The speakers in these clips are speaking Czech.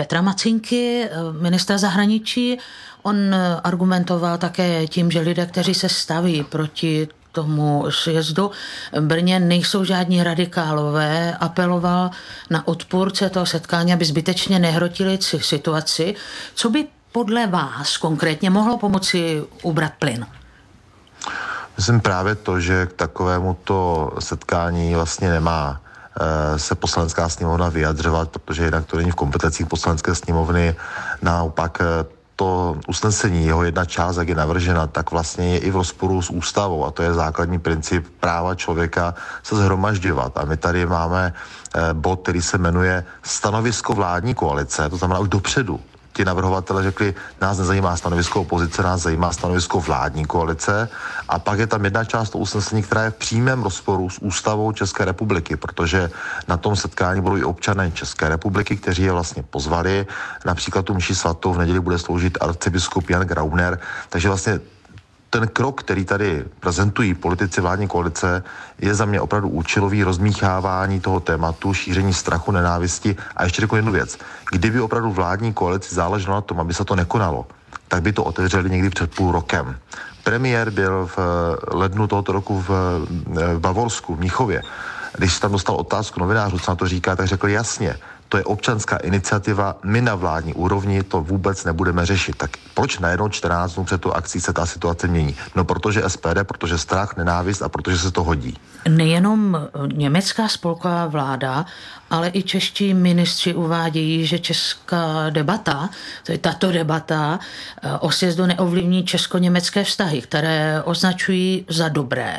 Petra Macinky, ministra zahraničí. On argumentoval také tím, že lidé, kteří se staví proti tomu sjezdu v Brně, nejsou žádní radikálové. Apeloval na odpůrce toho setkání, aby zbytečně nehrotili situaci. Co by podle vás konkrétně mohlo pomoci ubrat plyn? Myslím právě to, že k takovému to setkání vlastně nemá se poslanecká sněmovna vyjadřovat, protože jinak to není v kompetencích poslanecké sněmovny. Naopak to usnesení, jeho jedna část, jak je navržena, tak vlastně je i v rozporu s ústavou a to je základní princip práva člověka se shromažďovat. A my tady máme bod, který se jmenuje stanovisko vládní koalice, to znamená už dopředu. Ti navrhovatele řekli, nás nezajímá stanovisko opozice, nás zajímá stanovisko vládní koalice a pak je tam jedna část toho usnesení, která je v přímém rozporu s ústavou České republiky, protože na tom setkání budou i občané České republiky, kteří je vlastně pozvali, například tu mši svatou v neděli bude sloužit arcibiskup Jan Graubner, takže vlastně ten krok, který tady prezentují politici vládní koalice, je za mě opravdu účelový rozmíchávání toho tématu, šíření strachu, nenávisti. A ještě řeknu jednu věc. Kdyby opravdu vládní koalici záleželo na tom, aby se to nekonalo, tak by to otevřeli někdy před půl rokem. Premiér byl v lednu tohoto roku v Bavorsku, v Mnichově. Když tam dostal otázku novinářů, co na to říká, tak řekl jasně, to je občanská iniciativa, my na vládní úrovni to vůbec nebudeme řešit. Tak proč najednou 14 dnů před tu akcí se ta situace mění? No protože SPD, protože strach, nenávist a protože se to hodí. Nejenom německá spolková vláda, ale i čeští ministři uvádějí, že česká debata, tato debata o sjezdu neovlivní česko-německé vztahy, které označují za dobré.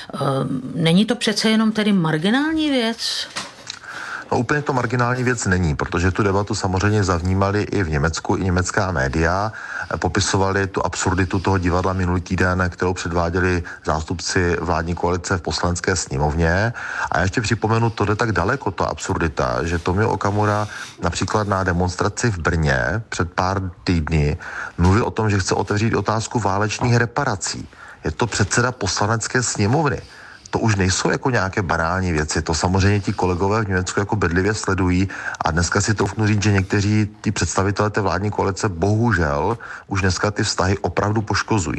Není to přece jenom tedy marginální věc? No úplně to marginální věc není, protože tu debatu samozřejmě zavnímali i v Německu, i německá média, popisovali tu absurditu toho divadla minulý týden, kterou předváděli zástupci vládní koalice v poslanecké sněmovně. A já ještě připomenu, to jde tak daleko, ta absurdita, že Tomio Okamura například na demonstraci v Brně před pár týdny mluvil o tom, že chce otevřít otázku válečných reparací. Je to předseda poslanecké sněmovny. To už nejsou jako nějaké banální věci, to samozřejmě ti kolegové v Německu jako bedlivě sledují a dneska si troufnu říct, že někteří ty představitelé té vládní koalice bohužel už dneska ty vztahy opravdu poškozují.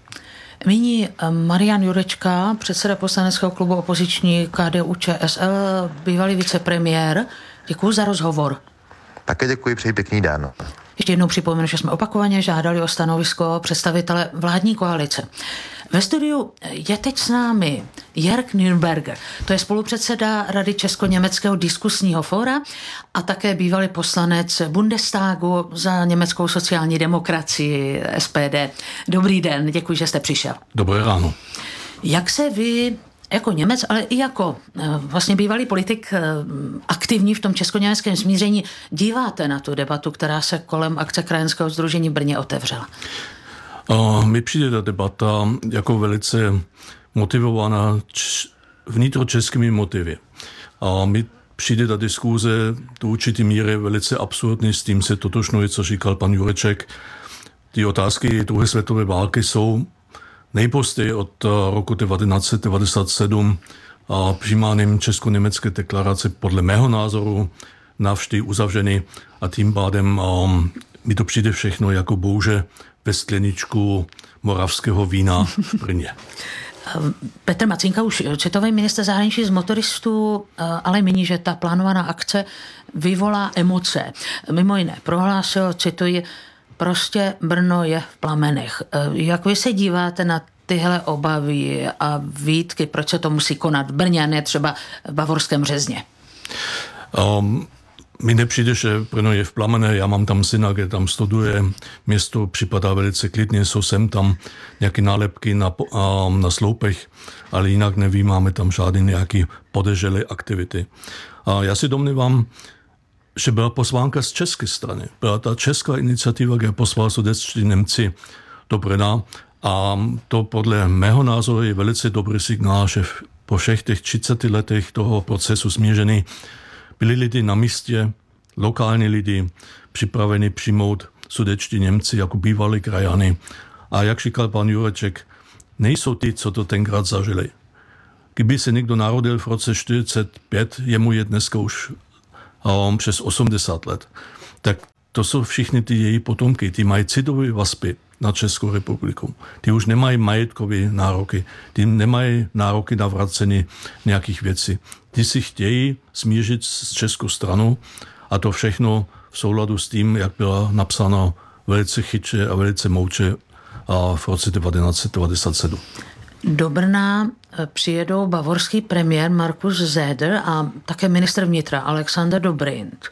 Nyní Marian Jurečka, předseda poslaneckého klubu opoziční KDU-ČSL, bývalý vicepremiér. Děkuji za rozhovor. Také děkuji, přeji pěkný den. Ještě jednou připomenu, že jsme opakovaně žádali o stanovisko představitele vládní koalice. Ve studiu je teď s námi Jörg Nürnberger, to je spolupředseda Rady Česko-německého diskusního fóra a také bývalý poslanec Bundestagu za německou sociální demokracii SPD. Dobrý den, děkuji, že jste přišel. Dobré ráno. Jak se vy jako Němec, ale i jako vlastně bývalý politik aktivní v tom česko-německém smíření díváte na tu debatu, která se kolem akce krajanského sdružení v Brně otevřela? Mi přijde ta debata jako velice motivovaná vnitročeskými motivy. A mi přijde ta diskuze do určitý míry velice absurdní, s tím se totožňuje, co říkal pan Jureček. Ty otázky druhé světové války jsou nejpozději od roku 1997 a přijímáním česko-německé deklarace podle mého názoru navždy uzavřeny a tím pádem mi to přijde všechno jako bouře ve skleničku moravského vína v Brně. Petr Macinka, už citový ministr zahraničí z motoristů, ale míní, že ta plánovaná akce vyvolá emoce. Mimo jiné prohlásil, cituji, prostě Brno je v plamenech. Jak vy se díváte na tyhle obavy a výtky, proč se to musí konat v Brně a ne třeba v Bavorském Březně? Mi nepřijde, že Brno je v plamenech, já mám tam syna, kde tam studuje, město připadá velice klidně, jsou sem tam nějaké nálepky na sloupech, ale jinak nevím, máme tam žádné nějaké podezřelé aktivity. A já si domnívám, že byla pozvánka z české strany. Byla ta česká iniciativa, kde pozval sudetští Němci do Brna a to podle mého názoru je velice dobrý signál, že po všech těch 30 letech toho procesu smíření byli lidi na místě, lokální lidi, připraveni přijmout sudetští Němci jako bývalí krajany. A jak říkal pan Jureček, nejsou ty, co to tenkrát zažili. Kdyby se někdo narodil v roce 45, jemu je dneska už přes 80 let. Tak to jsou všichni ty její potomky, ty mají citové vazby na Českou republiku. Ty už nemají majetkové nároky, ty nemají nároky na vracení nějakých věcí. Ty si chtějí smířit s českou stranou a to všechno v souladu s tím, jak byla napsána velice chytře a velice moudře v roce 1997. Do Brna přijedou bavorský premiér Markus Söder a také ministr vnitra Alexander Dobrindt.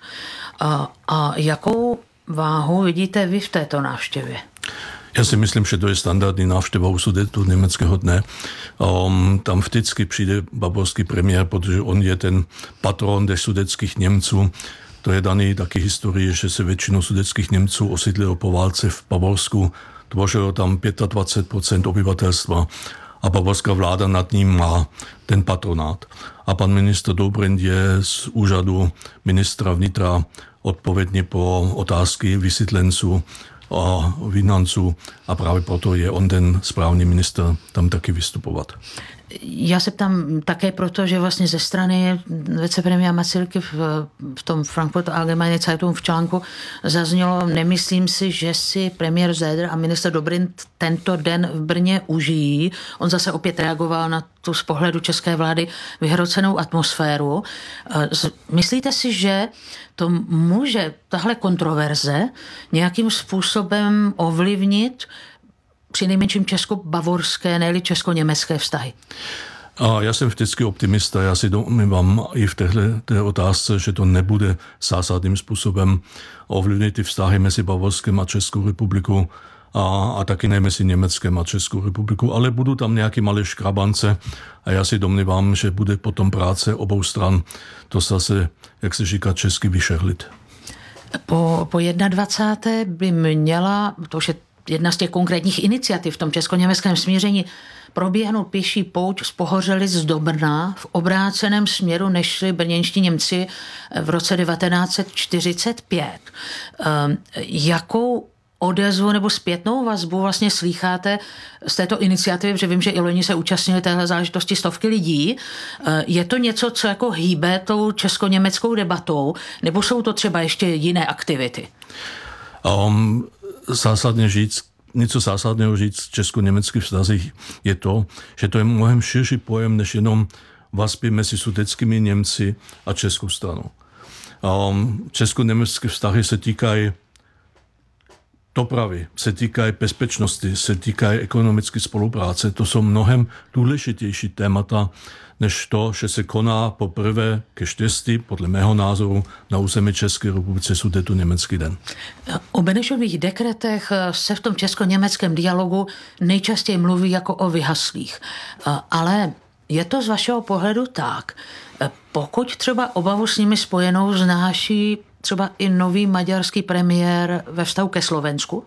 A jakou váhu vidíte vy v této návštěvě? Já si myslím, že to je standardní návštěva u Sudetu německého dne. Tam vždycky přijde bavorský premiér, protože on je ten patron těch sudetských Němců. To je daný taky historii, že se většinu sudetských Němců osídlilo po válce v Bavorsku. Tvořilo tam 25% obyvatelstva a bavorská vláda nad ním má ten patronát. A pan ministr Dobrindt je z úřadu ministra vnitra odpovědný po otázky vysídlenců a vyhnanců a právě proto je on ten správný ministr tam taky vystupovat. Já se ptám také proto, že vlastně ze strany vicepremiéra Macylky v tom Frankfurter Allgemeine Zeitung v článku zaznělo, nemyslím si, že si premiér Söder a ministr Dobrindt tento den v Brně užijí. On zase opět reagoval na tu z pohledu české vlády vyhrocenou atmosféru. Myslíte si, že to může tahle kontroverze nějakým způsobem ovlivnit přinejmenším česko-bavorské, ne-li česko-německé vztahy? A já jsem vždycky optimista, já si domnívám i v této otázce, že to nebude zásadním způsobem ovlivnit ty vztahy mezi Bavorskem a Českou republikou a taky ne mezi Německem a Českou republikou, ale budou tam nějaké malé škrabance a já si domnívám, že bude potom práce obou stran to zase, jak se říká česky, vyšehlit. Po 21. by měla, to už je jedna z těch konkrétních iniciativ v tom česko-německém smíření, proběhnout pěší pouť z Pohořelic do Brna v obráceném směru, než šli brněnští Němci v roce 1945. Jakou odezvu nebo zpětnou vazbu vlastně slýcháte z této iniciativy, protože vím, že i loni se účastnili téhle záležitosti stovky lidí. Je to něco, co jako hýbe tou česko-německou debatou, nebo jsou to třeba ještě jiné aktivity? Něco zásadného říct v česko-německých vztazích je to, že to je mnohem širší pojem, než jenom vazby mezi sudetskými Němci a českou stranou. Česko-německé vztahy se týkají dopravy, se týkají bezpečnosti, se týkají ekonomické spolupráce. To jsou mnohem důležitější témata, než to, že se koná poprvé ke štěstí, podle mého názoru, na území České republiky Sudetu německý den. O Benešových dekretech se v tom česko-německém dialogu nejčastěji mluví jako o vyhaslých. Ale je to z vašeho pohledu tak, pokud třeba obavu s nimi spojenou znáší třeba i nový maďarský premiér ve vztahu ke Slovensku?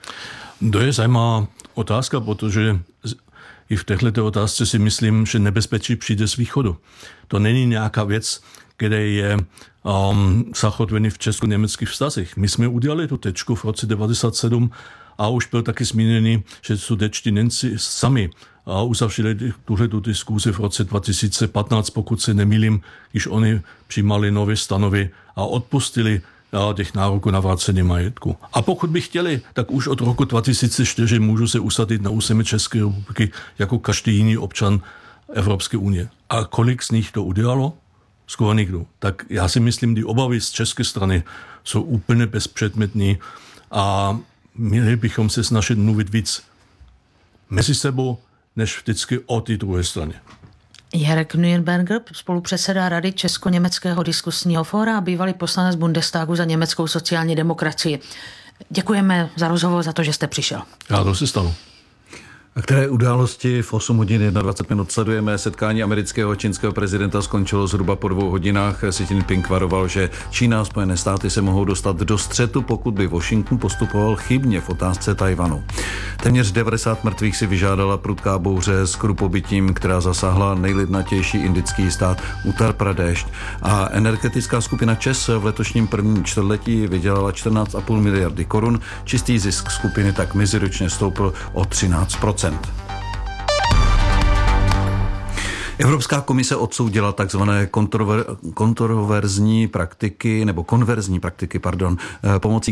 To je zajímavá otázka, protože i v této otázce si myslím, že nebezpečí přijde z východu. To není nějaká věc, kde je zachotvený v česko-německých vztazích. My jsme udělali tu tečku v roce 1997 a už byl taky zmíněný, že sudetští Němci sami uzavřeli tuhletu diskuzi v roce 2015, pokud se nemýlím, když oni přijímali nové stanovy a odpustili těch nároků na vracení majetku. A pokud by chtěli, tak už od roku 2004 můžu se usadit na území České republiky jako každý jiný občan Evropské unie. A kolik z nich to udělalo? Skoro nikdo. Tak já si myslím, ty obavy z české strany jsou úplně bezpředmětný a měli bychom se snažit mluvit víc mezi sebou, než vždycky o té druhé straně. Jarek Nürnberger, spolupředseda Rady Česko-německého diskusního fóra a bývalý poslanec Bundestagu za německou sociální demokracii. Děkujeme za rozhovor, za to, že jste přišel. Rádo se stalo. A které události v 8 hodin 21 minut sledujeme? Setkání amerického a čínského prezidenta skončilo zhruba po 2 hodinách. Xi Jinping varoval, že Čína a Spojené státy se mohou dostat do střetu, pokud by Washington postupoval chybně v otázce Tajvanu. Téměř 90 mrtvých si vyžádala prudká bouře s krupobytím, která zasáhla nejlidnatější indický stát Uttar Pradesh. A energetická skupina ČEZ v letošním prvním čtvrtletí vydělala 14,5 miliardy korun. Čistý zisk skupiny tak meziročně stoupl o 13%. Evropská komise odsoudila takzvané konverzní praktiky pomocí